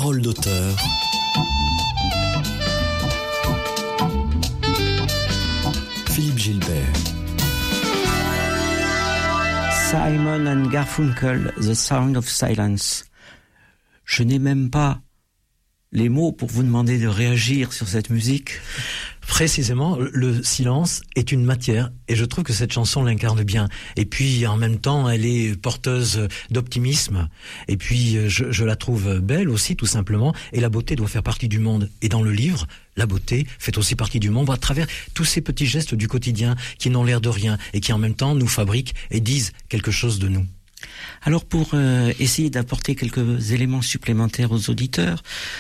Parole d'auteur. Philippe Gilbert. Simon and Garfunkel, The Sound of Silence. Je n'ai même pas les mots pour vous demander de réagir sur cette musique. Précisément, le silence est une matière et je trouve que cette chanson l'incarne bien. Et puis en même temps, elle est porteuse d'optimisme. Et puis je la trouve belle aussi, tout simplement. Et la beauté doit faire partie du monde. Et dans le livre, la beauté fait aussi partie du monde à travers tous ces petits gestes du quotidien qui n'ont l'air de rien et qui en même temps nous fabriquent et disent quelque chose de nous. Alors pour essayer d'apporter quelques éléments supplémentaires aux auditeurs,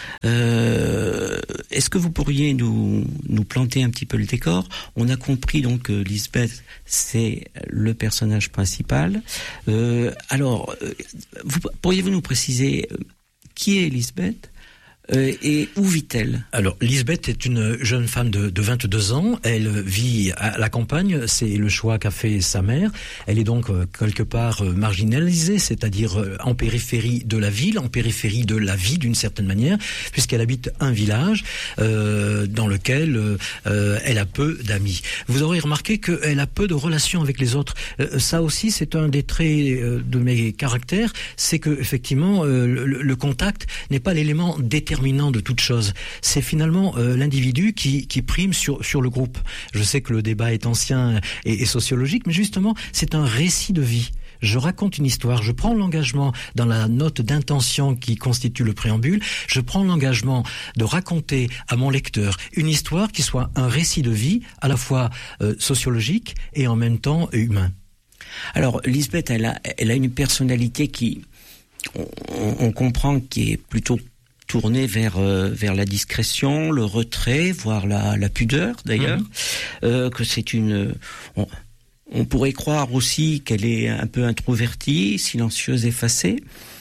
est-ce que vous pourriez nous planter un petit peu le décor ? On a compris donc que Lisbeth, c'est le personnage principal. Pourriez-vous nous préciser qui est Lisbeth ? Et où vit-elle ? Alors, Lisbeth est une jeune femme de 22 ans. Elle vit à la campagne. C'est le choix qu'a fait sa mère. Elle est donc quelque part marginalisée, c'est-à-dire en périphérie de la ville, en périphérie de la vie d'une certaine manière, puisqu'elle habite un village dans lequel elle a peu d'amis. Vous aurez remarqué qu'elle a peu de relations avec les autres. Ça aussi, c'est un des traits de mes caractères, c'est que effectivement, le contact n'est pas l'élément déterminant de toute chose. C'est finalement l'individu qui prime sur le groupe. Je sais que le débat est ancien et sociologique, mais justement, c'est un récit de vie. Je raconte une histoire, je prends l'engagement dans la note d'intention qui constitue le préambule, je prends l'engagement de raconter à mon lecteur une histoire qui soit un récit de vie, à la fois sociologique et en même temps humain. Alors, Lisbeth, elle a une personnalité qui, on comprend, qui est plutôt tournée vers la discrétion, le retrait, voire la pudeur d'ailleurs, que c'est une... On pourrait croire aussi qu'elle est un peu introvertie, silencieuse, effacée,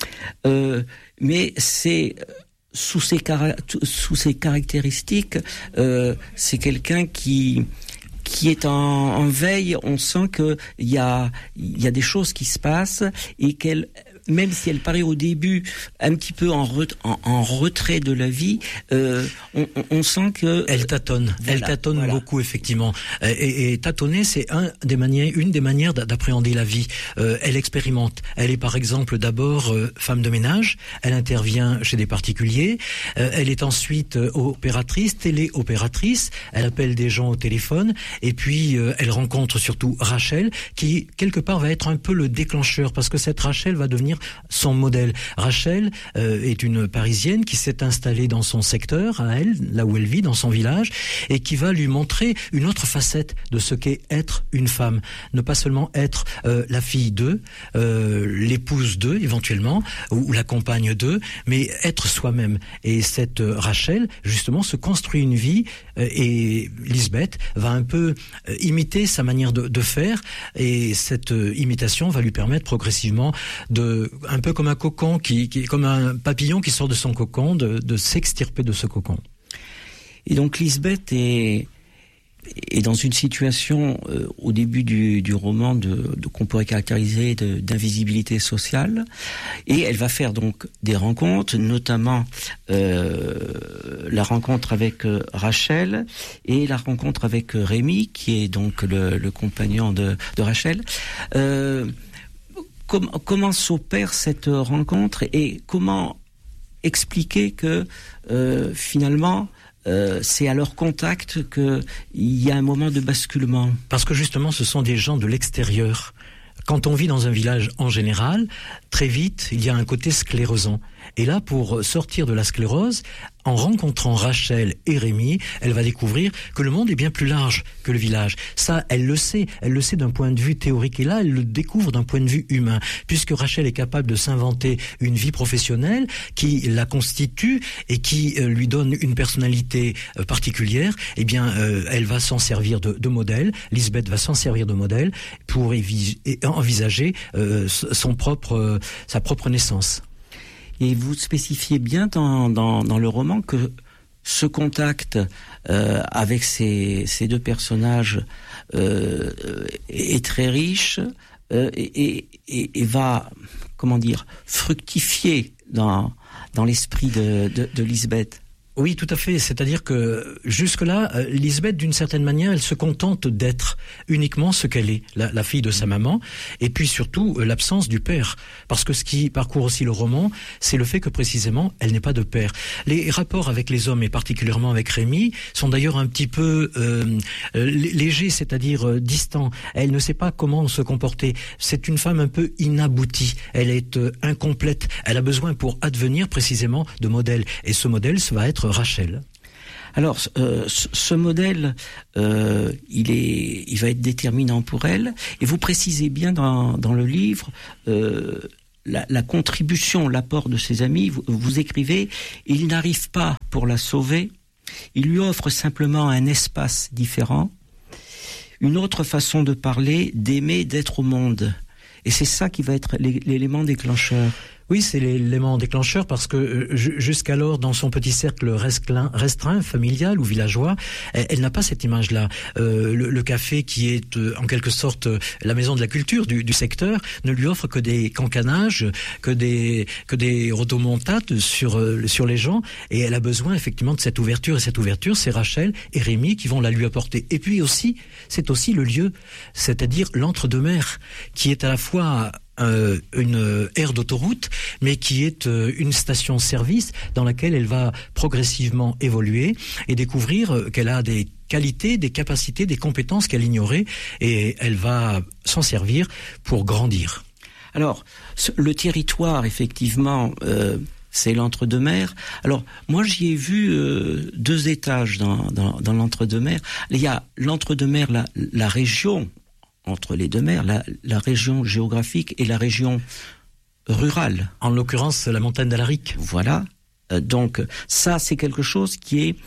mais c'est sous ses caractéristiques, c'est quelqu'un qui est en veille. On sent que il y a des choses qui se passent et qu'elle, même si elle paraît au début un petit peu en retrait de la vie, on sent que elle tâtonne. Voilà, elle tâtonne beaucoup, effectivement. Et tâtonner, c'est une des manières d'appréhender la vie. Elle expérimente. Elle est par exemple d'abord femme de ménage. Elle intervient chez des particuliers. Elle est ensuite opératrice, téléopératrice. Elle appelle des gens au téléphone. Et puis elle rencontre surtout Rachel, qui quelque part va être un peu le déclencheur, parce que cette Rachel va devenir son modèle. Rachel est une Parisienne qui s'est installée dans son secteur, à elle, là où elle vit, dans son village, et qui va lui montrer une autre facette de ce qu'est être une femme. Ne pas seulement être la fille d'eux, l'épouse d'eux, éventuellement, ou la compagne d'eux, mais être soi-même. Et cette Rachel, justement, se construit une vie, et Lisbeth va un peu imiter sa manière de faire, et cette imitation va lui permettre progressivement un peu comme un cocon, comme un papillon qui sort de son cocon, de s'extirper de ce cocon. Et donc Lisbeth est dans une situation au début du roman qu'on pourrait caractériser d'invisibilité sociale, et elle va faire donc des rencontres, notamment la rencontre avec Rachel et la rencontre avec Rémi, qui est donc le compagnon de Rachel. Comment s'opère cette rencontre et comment expliquer que finalement c'est à leur contact qu'il y a un moment de basculement? Parce que justement ce sont des gens de l'extérieur. Quand on vit dans un village en général, très vite il y a un côté sclérosant. Et là, pour sortir de la sclérose, en rencontrant Rachel et Rémi, elle va découvrir que le monde est bien plus large que le village. Ça, elle le sait d'un point de vue théorique. Et là, elle le découvre d'un point de vue humain, puisque Rachel est capable de s'inventer une vie professionnelle qui la constitue et qui lui donne une personnalité particulière. Eh bien, elle va s'en servir de modèle. Lisbeth va s'en servir de modèle pour envisager sa propre naissance. Et vous spécifiez bien dans le roman que ce contact avec ces deux personnages est très riche et va, fructifier dans l'esprit de Lisbeth. Oui, tout à fait. C'est-à-dire que jusque-là, Lisbeth, d'une certaine manière, elle se contente d'être uniquement ce qu'elle est, la fille de sa maman, et puis surtout l'absence du père. Parce que ce qui parcourt aussi le roman, c'est le fait que précisément, elle n'est pas de père. Les rapports avec les hommes, et particulièrement avec Rémi, sont d'ailleurs un petit peu légers, c'est-à-dire distants. Elle ne sait pas comment se comporter. C'est une femme un peu inaboutie. Elle est incomplète. Elle a besoin pour advenir précisément de modèle. Et ce modèle, ça va être Rachel. Alors, ce modèle, il va être déterminant pour elle. Et vous précisez bien dans le livre la contribution, l'apport de ses amis. Vous écrivez, il n'arrive pas pour la sauver. Il lui offre simplement un espace différent, une autre façon de parler, d'aimer, d'être au monde. Et c'est ça qui va être l'élément déclencheur. Oui, c'est l'élément déclencheur parce que jusqu'alors, dans son petit cercle restreint, familial ou villageois, elle n'a pas cette image-là. Le café, qui est en quelque sorte la maison de la culture du secteur, ne lui offre que des cancanages, que des rodomontades sur les gens, et elle a besoin effectivement de cette ouverture. Et cette ouverture, c'est Rachel et Rémi qui vont la lui apporter. Et puis aussi, c'est aussi le lieu, c'est-à-dire l'entre-deux-mers, qui est à la fois une aire d'autoroute, mais qui est une station-service dans laquelle elle va progressivement évoluer et découvrir qu'elle a des qualités, des capacités, des compétences qu'elle ignorait, et elle va s'en servir pour grandir. Alors, le territoire, effectivement, c'est l'entre-deux-mers. Alors, moi, j'y ai vu 2 étages dans l'entre-deux-mers. Il y a l'entre-deux-mers, la région entre les 2 mers, la région géographique et la région rurale. En l'occurrence, la montagne d'Alaric. Voilà. Donc, ça, c'est quelque chose qui est,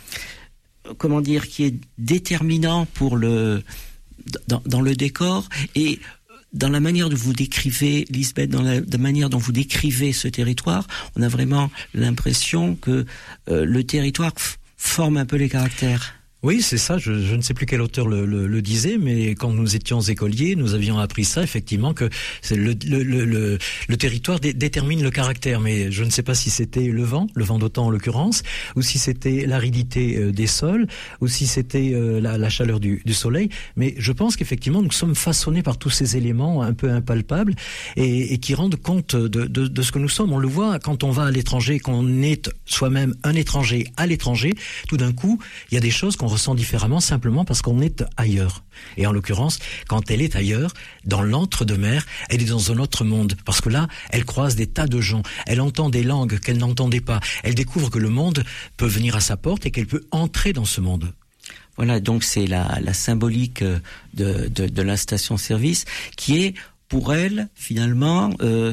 qui est déterminant pour dans le décor et dans la manière dont vous décrivez, Lisbeth, dans la manière dont vous décrivez ce territoire, on a vraiment l'impression que le territoire forme un peu les caractères. Oui, c'est ça. Je ne sais plus quel auteur le disait, mais quand nous étions écoliers, nous avions appris ça, effectivement, que c'est le territoire détermine le caractère. Mais je ne sais pas si c'était le vent d'autant en l'occurrence, ou si c'était l'aridité des sols, ou si c'était la chaleur du soleil. Mais je pense qu'effectivement, nous sommes façonnés par tous ces éléments un peu impalpables et qui rendent compte de ce que nous sommes. On le voit quand on va à l'étranger, qu'on est soi-même un étranger à l'étranger. Tout d'un coup, il y a des choses qu'on ressent différemment simplement parce qu'on est ailleurs. Et en l'occurrence, quand elle est ailleurs, dans l'entre-deux-mers, elle est dans un autre monde. Parce que là, elle croise des tas de gens. Elle entend des langues qu'elle n'entendait pas. Elle découvre que le monde peut venir à sa porte et qu'elle peut entrer dans ce monde. Voilà, donc c'est la symbolique de la station-service qui est, pour elle, finalement,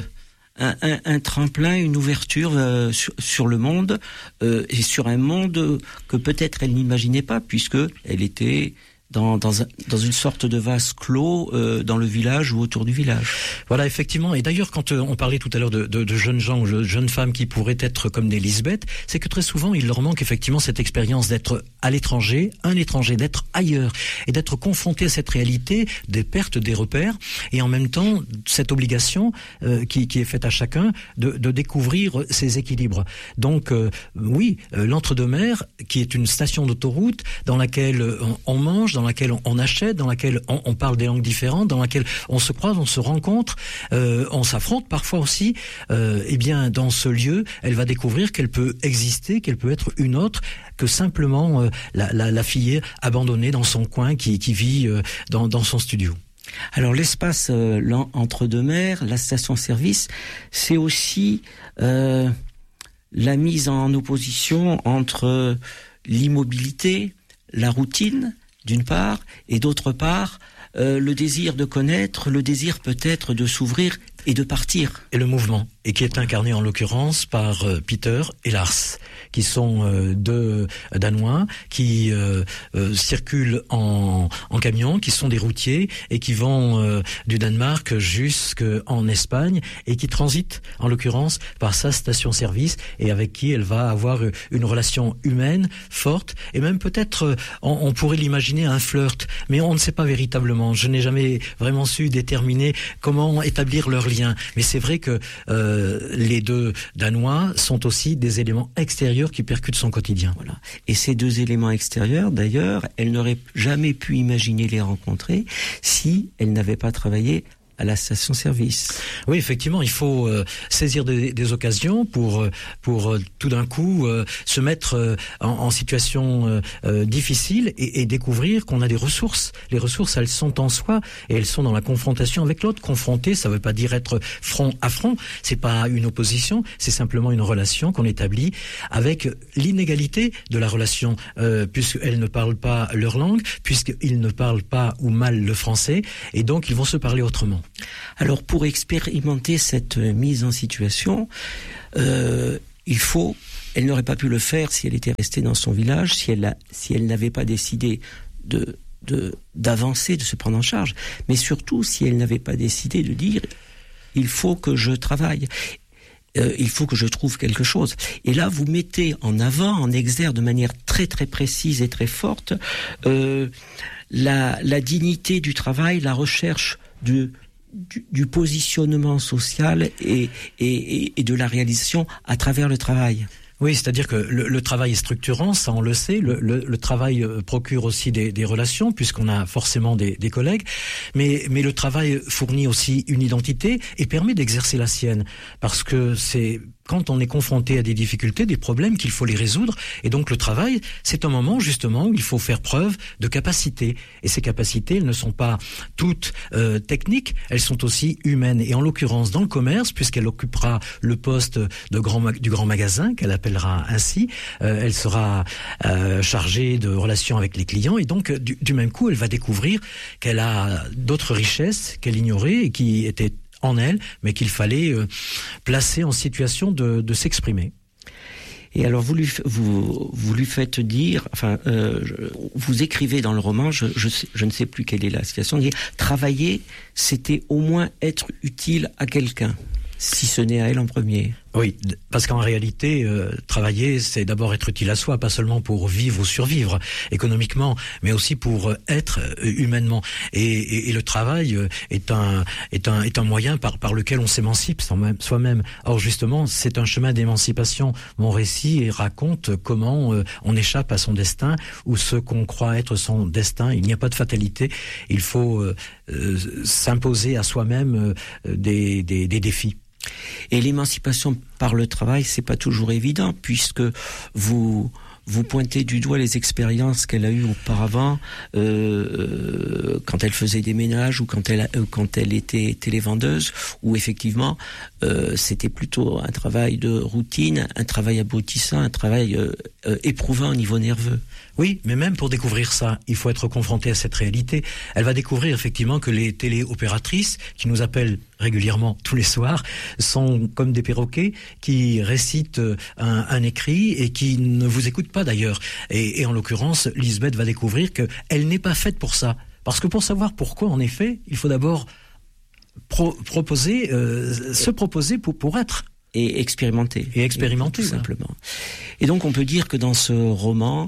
un tremplin, une ouverture sur le monde et sur un monde que peut-être elle n'imaginait pas, puisque elle était dans une sorte de vase clos dans le village ou autour du village. Voilà, effectivement. Et d'ailleurs, quand on parlait tout à l'heure de jeunes gens ou de jeunes femmes qui pourraient être comme des Lisbeth, c'est que très souvent, il leur manque effectivement cette expérience d'être à l'étranger, un étranger, d'être ailleurs et d'être confronté à cette réalité des pertes des repères et en même temps cette obligation qui est faite à chacun de découvrir ses équilibres. Donc oui, l'entre-deux-mers, qui est une station d'autoroute dans laquelle on mange, dans laquelle on achète, dans laquelle on parle des langues différentes, dans laquelle on se croise, on se rencontre, on s'affronte parfois aussi. Eh bien, dans ce lieu, elle va découvrir qu'elle peut exister, qu'elle peut être une autre que simplement la fille abandonnée dans son coin qui vit dans son studio. Alors l'espace entre deux mers, la station-service, c'est aussi la mise en opposition entre l'immobilité, la routine, d'une part, et d'autre part, le désir de connaître, le désir peut-être de s'ouvrir et de partir. Et le mouvement, et qui est incarné en l'occurrence par Peter et Lars, qui sont deux Danois qui circulent en camion, qui sont des routiers et qui vont du Danemark jusqu'en Espagne et qui transitent en l'occurrence par sa station-service et avec qui elle va avoir une relation humaine, forte et même peut-être, on pourrait l'imaginer, un flirt, mais on ne sait pas véritablement. Je n'ai jamais vraiment su déterminer comment établir leur lien. Mais c'est vrai que les deux Danois sont aussi des éléments extérieurs qui percutent son quotidien. Voilà. Et ces deux éléments extérieurs, d'ailleurs, elle n'aurait jamais pu imaginer les rencontrer si elle n'avait pas travaillé à la station-service. Oui, effectivement, il faut saisir des occasions pour tout d'un coup se mettre en situation difficile et découvrir qu'on a des ressources. Les ressources, elles sont en soi et elles sont dans la confrontation avec l'autre. Confronter, ça veut pas dire être front à front. C'est pas une opposition, c'est simplement une relation qu'on établit avec l'inégalité de la relation, puisqu'elles ne parlent pas leur langue, puisqu'ils ne parlent pas ou mal le français, et donc ils vont se parler autrement. Alors pour expérimenter cette mise en situation, elle n'aurait pas pu le faire si elle était restée dans son village, si elle n'avait pas décidé d'avancer, de se prendre en charge, mais surtout si elle n'avait pas décidé de dire il faut que je travaille. Il faut que je trouve quelque chose. Et là, vous mettez en avant, en exergue de manière très très précise et très forte la dignité du travail, la recherche du positionnement social et de la réalisation à travers le travail. Oui, c'est-à-dire que le travail est structurant, ça on le sait. Le travail procure aussi des relations, puisqu'on a forcément des collègues. Mais le travail fournit aussi une identité et permet d'exercer la sienne. Parce que c'est quand on est confronté à des difficultés, des problèmes, qu'il faut les résoudre. Et donc le travail, c'est un moment justement où il faut faire preuve de capacité. Et ces capacités, elles ne sont pas toutes techniques, elles sont aussi humaines. Et en l'occurrence, dans le commerce, puisqu'elle occupera le poste du grand magasin, qu'elle appellera ainsi, elle sera chargée de relations avec les clients. Et donc, du même coup, elle va découvrir qu'elle a d'autres richesses qu'elle ignorait et qui étaient en elle, mais qu'il fallait placer en situation de s'exprimer. Et alors vous lui faites dire, vous écrivez dans le roman, je ne sais plus quelle est la situation, travailler, c'était au moins être utile à quelqu'un, si ce n'est à elle en premier. Oui, parce qu'en réalité, travailler, c'est d'abord être utile à soi, pas seulement pour vivre ou survivre économiquement, mais aussi pour être humainement. Et le travail est un moyen par lequel on s'émancipe soi-même. Or justement, c'est un chemin d'émancipation. Mon récit raconte comment on échappe à son destin ou ce qu'on croit être son destin. Il n'y a pas de fatalité. Il faut s'imposer à soi-même des défis. Et l'émancipation par le travail, c'est pas toujours évident, puisque vous pointez du doigt les expériences qu'elle a eues auparavant, quand elle faisait des ménages ou quand elle était télévendeuse, où effectivement c'était plutôt un travail de routine, un travail abrutissant, un travail éprouvant au niveau nerveux. Oui, mais même pour découvrir ça, il faut être confronté à cette réalité. Elle va découvrir effectivement que les téléopératrices, qui nous appellent régulièrement tous les soirs, sont comme des perroquets qui récitent un écrit et qui ne vous écoutent pas d'ailleurs. Et en l'occurrence, Lisbeth va découvrir qu'elle n'est pas faite pour ça. Parce que pour savoir pourquoi, en effet, il faut d'abord se proposer pour être. Et expérimenter. Tout simplement. Et donc on peut dire que dans ce roman,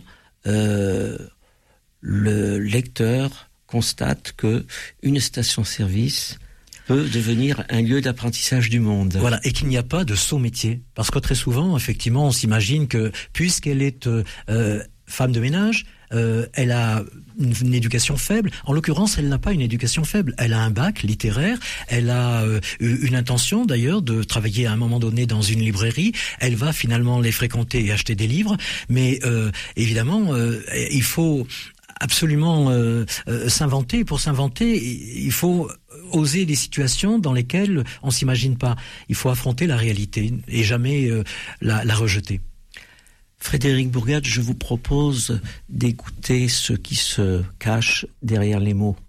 le lecteur constate que une station-service peut devenir un lieu d'apprentissage du monde. Voilà, et qu'il n'y a pas de saut métier. Parce que très souvent, effectivement, on s'imagine que puisqu'elle est femme de ménage, elle a une éducation faible. En l'occurrence, elle n'a pas une éducation faible. Elle a un bac littéraire. Elle a une intention, d'ailleurs, de travailler à un moment donné dans une librairie. Elle va finalement les fréquenter et acheter des livres. Mais évidemment, il faut absolument s'inventer. Pour s'inventer, il faut oser des situations dans lesquelles on s'imagine pas. Il faut affronter la réalité et jamais la rejeter. Frédéric Bourgade, je vous propose d'écouter ce qui se cache derrière les mots.